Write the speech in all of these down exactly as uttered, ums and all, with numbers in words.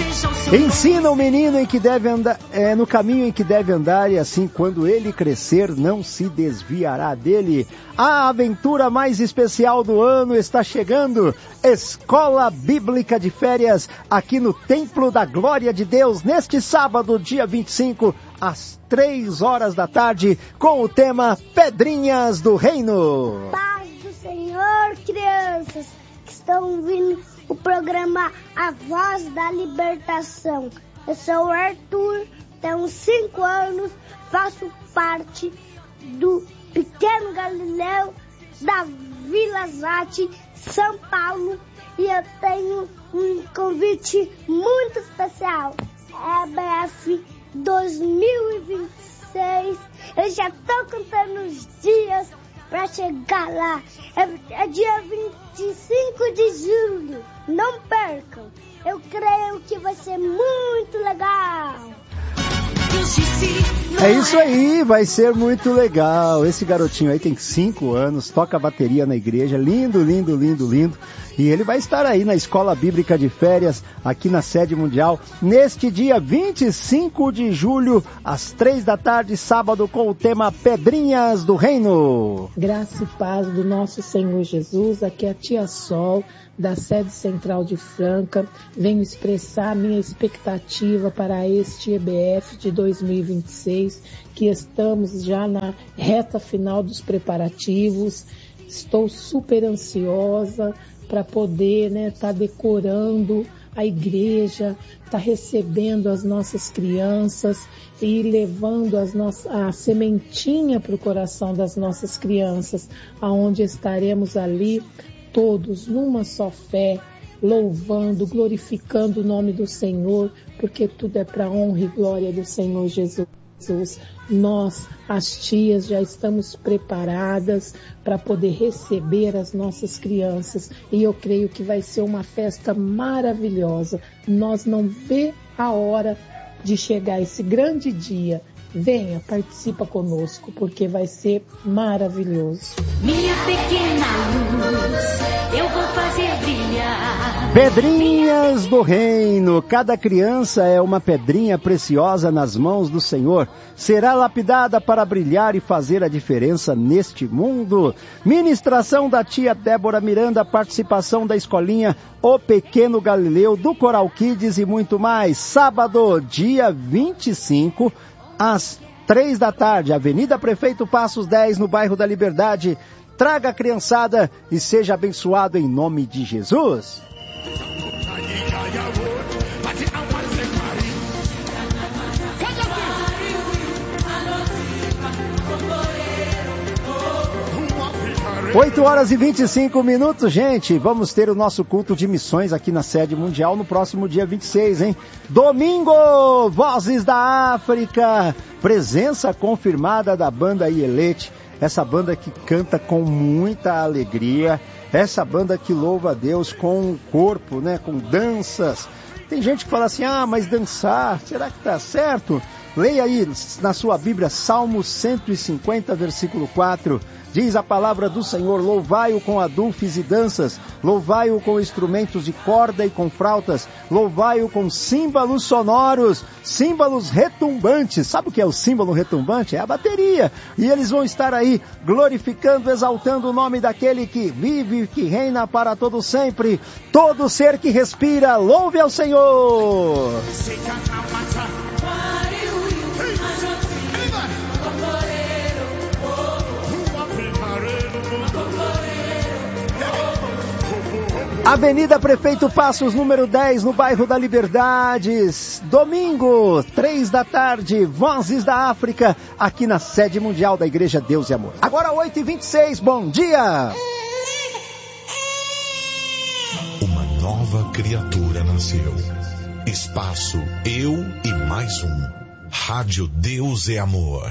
Ensina o menino em que deve andar, é, no caminho em que deve andar, e assim quando ele crescer não se desviará dele. A aventura mais especial do ano está chegando. Escola Bíblica de Férias, aqui no Templo da Glória de Deus, neste sábado, dia vinte e cinco, às três horas da tarde, com o tema Pedrinhas do Reino. Paz do Senhor, crianças que estão ouvindo o programa A Voz da Libertação. Eu sou o Arthur, tenho cinco anos, faço parte do Pequeno Galileu da Vila Zate, São Paulo, e eu tenho um convite muito especial. É B F dois mil e vinte e seis, eu já estou contando os dias para chegar lá. É, é dia vinte e cinco de julho. Não percam. Eu creio que vai ser muito legal. É isso aí, vai ser muito legal. Esse garotinho aí tem cinco anos, toca bateria na igreja, lindo, lindo, lindo, lindo. E ele vai estar aí na Escola Bíblica de Férias, aqui na sede mundial, neste dia vinte e cinco de julho, às três da tarde, sábado, com o tema Pedrinhas do Reino. Graça e paz do nosso Senhor Jesus, aqui é a Tia Sol, da sede central de Franca. Venho expressar minha expectativa para este E B F de dois mil e vinte e seis, que estamos já na reta final dos preparativos. Estou super ansiosa para poder, né, tá decorando a igreja, tá recebendo as nossas crianças e levando as nossas, a sementinha para o coração das nossas crianças, aonde estaremos ali todos numa só fé, louvando, glorificando o nome do Senhor, porque tudo é para a honra e glória do Senhor Jesus. Nós, as tias, já estamos preparadas para poder receber as nossas crianças, e eu creio que vai ser uma festa maravilhosa. Nós não vê a hora de chegar esse grande dia. Venha, participa conosco, porque vai ser maravilhoso. Minha pequena luz, eu vou fazer brilhar. Pedrinhas do Reino. Cada criança é uma pedrinha preciosa nas mãos do Senhor. Será lapidada para brilhar e fazer a diferença neste mundo. Ministração da tia Débora Miranda, participação da escolinha O Pequeno Galileu, do Coral Kids e muito mais. Sábado, dia vinte e cinco, às três da tarde, Avenida Prefeito Passos dez, no bairro da Liberdade. Traga a criançada e seja abençoado em nome de Jesus. oito horas e vinte e cinco minutos, gente. Vamos ter o nosso culto de missões aqui na sede mundial no próximo dia vinte e seis, hein? Domingo, Vozes da África. Presença confirmada da banda Ielete. Essa banda que canta com muita alegria. Essa banda que louva a Deus com o corpo, né? Com danças. Tem gente que fala assim, ah, mas dançar, será que tá certo? Leia aí na sua Bíblia, Salmo cento e cinquenta, versículo quatro. Diz a palavra do Senhor, louvai-o com adufes e danças, louvai-o com instrumentos de corda e com flautas, louvai-o com símbolos sonoros, símbolos retumbantes. Sabe o que é o símbolo retumbante? É a bateria. E eles vão estar aí glorificando, exaltando o nome daquele que vive, que reina para todo sempre. Todo ser que respira, louve ao Senhor. Avenida Prefeito Passos, número dez, no bairro da Liberdades. Domingo, três da tarde, Vozes da África, aqui na sede mundial da Igreja Deus e Amor. Agora oito e vinte e seis, bom dia! Uma nova criatura nasceu. Espaço Eu e Mais Um. Rádio Deus e Amor.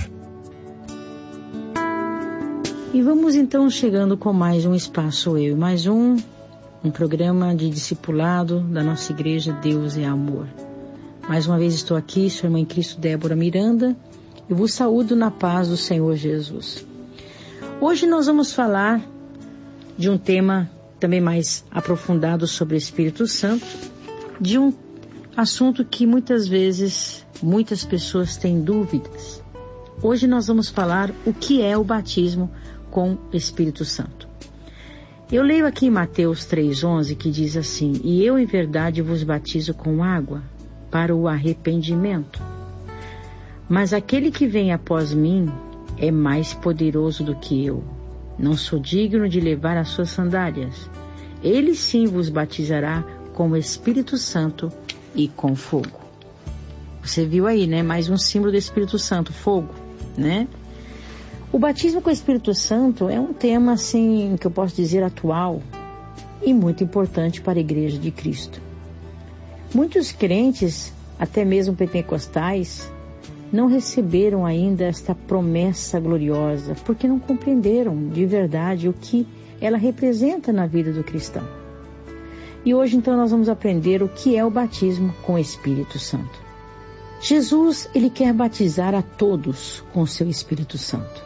E vamos então chegando com mais um Espaço Eu e Mais Um. Um programa de discipulado da nossa igreja Deus é Amor. Mais uma vez estou aqui, sua irmã em Cristo Débora Miranda, e vos saúdo na paz do Senhor Jesus. Hoje nós vamos falar de um tema também mais aprofundado sobre o Espírito Santo, de um Assunto que muitas vezes, muitas pessoas têm dúvidas. Hoje nós vamos falar o que é o batismo com Espírito Santo. Eu leio aqui em Mateus três, onze, que diz assim: e eu em verdade vos batizo com água para o arrependimento. Mas aquele que vem após mim é mais poderoso do que eu. Não sou digno de levar as suas sandálias. Ele sim vos batizará com o Espírito Santo e com fogo. Você viu aí, né? Mais um símbolo do Espírito Santo, fogo, né? O batismo com o Espírito Santo é um tema, assim, que eu posso dizer atual e muito importante para a Igreja de Cristo. Muitos crentes, até mesmo pentecostais, não receberam ainda esta promessa gloriosa, porque não compreenderam de verdade o que ela representa na vida do cristão. E hoje, então, nós vamos aprender o que é o batismo com o Espírito Santo. Jesus, ele quer batizar a todos com o seu Espírito Santo.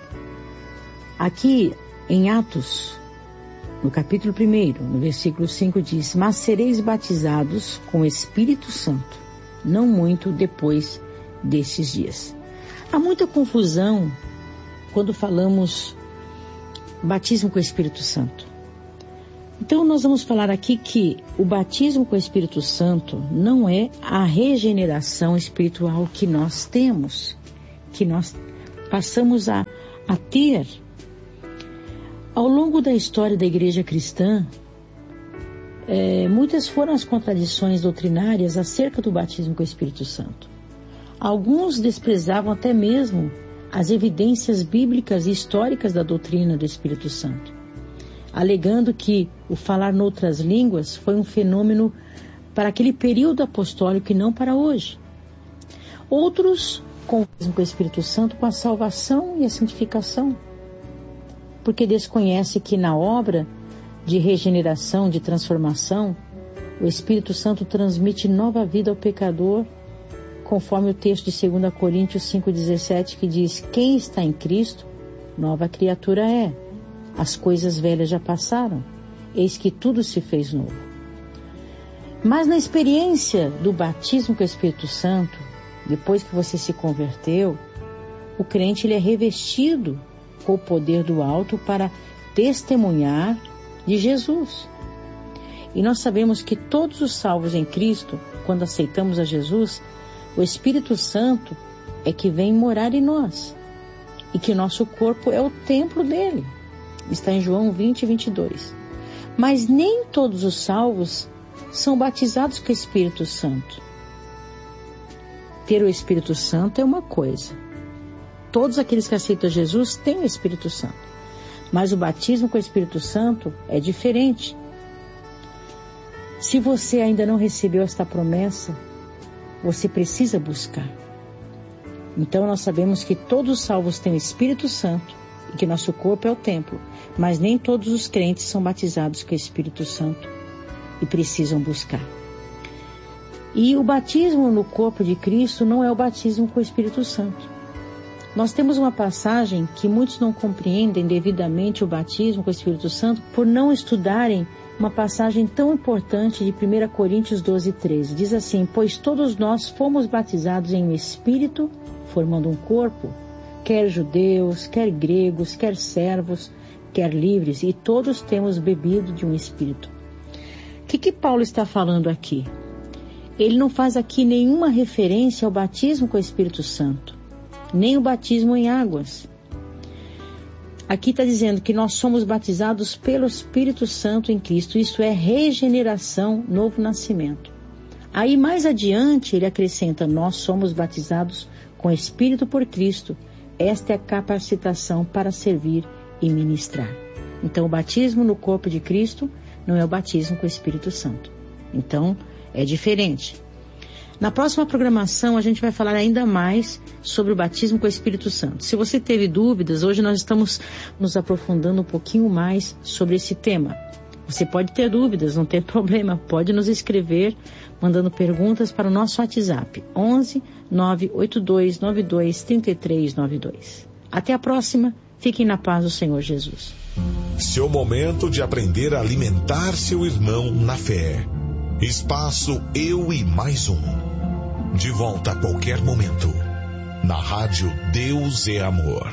Aqui, em Atos, no capítulo primeiro, no versículo cinco, diz: mas sereis batizados com o Espírito Santo, não muito depois desses dias. Há muita confusão quando falamos batismo com o Espírito Santo. Então nós vamos falar aqui que o batismo com o Espírito Santo não é a regeneração espiritual que nós temos, que nós passamos a, a ter. Ao longo da história da igreja cristã, é, muitas foram as contradições doutrinárias acerca do batismo com o Espírito Santo. Alguns desprezavam até mesmo as evidências bíblicas e históricas da doutrina do Espírito Santo, alegando que o falar noutras línguas foi um fenômeno para aquele período apostólico e não para hoje. Outros confundem com o Espírito Santo com a salvação e a santificação, porque desconhece que na obra de regeneração, de transformação, o Espírito Santo transmite nova vida ao pecador, conforme o texto de segunda Coríntios cinco, dezessete, que diz: quem está em Cristo, nova criatura é. As coisas velhas já passaram, eis que tudo se fez novo. Mas na experiência do batismo com o Espírito Santo, depois que você se converteu, o crente ele é revestido com o poder do alto para testemunhar de Jesus. E nós sabemos que todos os salvos em Cristo, quando aceitamos a Jesus, o Espírito Santo é que vem morar em nós, e que nosso corpo é o templo dele. Está em João vinte, vinte e dois. Mas nem todos os salvos são batizados com o Espírito Santo. Ter o Espírito Santo é uma coisa. Todos aqueles que aceitam Jesus têm o Espírito Santo. Mas o batismo com o Espírito Santo é diferente. Se você ainda não recebeu esta promessa, você precisa buscar. Então nós sabemos que todos os salvos têm o Espírito Santo e que nosso corpo é o templo, mas nem todos os crentes são batizados com o Espírito Santo e precisam buscar. E o batismo no corpo de Cristo não é o batismo com o Espírito Santo. Nós temos uma passagem que muitos não compreendem devidamente o batismo com o Espírito Santo por não estudarem uma passagem tão importante de primeira Coríntios doze, treze. Diz assim: pois todos nós fomos batizados em um Espírito, formando um corpo, quer judeus, quer gregos, quer servos, quer livres, e todos temos bebido de um Espírito. O que que Paulo está falando aqui? Ele não faz aqui nenhuma referência ao batismo com o Espírito Santo, nem o batismo em águas. Aqui está dizendo que nós somos batizados pelo Espírito Santo em Cristo. Isso é regeneração, novo nascimento. Aí mais adiante ele acrescenta: nós somos batizados com Espírito por Cristo. Esta é a capacitação para servir e ministrar. Então o batismo no corpo de Cristo não é o batismo com o Espírito Santo. Então é diferente. Na próxima programação a gente vai falar ainda mais sobre o batismo com o Espírito Santo. Se você teve dúvidas, hoje nós estamos nos aprofundando um pouquinho mais sobre esse tema. Você pode ter dúvidas, não tem problema, pode nos escrever mandando perguntas para o nosso WhatsApp onze, nove oito dois nove dois, três três nove dois. Até a próxima, fiquem na paz do Senhor Jesus. Seu momento de aprender a alimentar seu irmão na fé. Espaço Eu e Mais Um. De volta a qualquer momento. Na rádio Deus é Amor.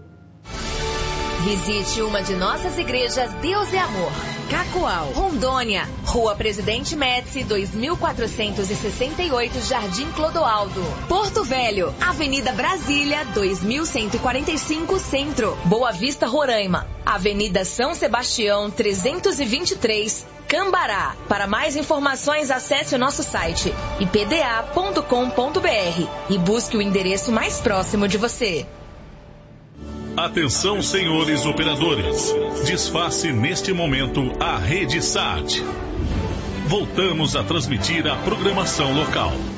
Visite uma de nossas igrejas Deus é Amor. Cacoal, Rondônia, Rua Presidente Médici, dois mil quatrocentos e sessenta e oito, Jardim Clodoaldo. Porto Velho, Avenida Brasília, dois mil cento e quarenta e cinco, Centro. Boa Vista, Roraima, Avenida São Sebastião, trezentos e vinte e três, Cambará. Para mais informações, acesse o nosso site i p d a ponto com ponto b r e busque o endereço mais próximo de você. Atenção, senhores operadores. Desface neste momento a rede S A T. Voltamos a transmitir a programação local.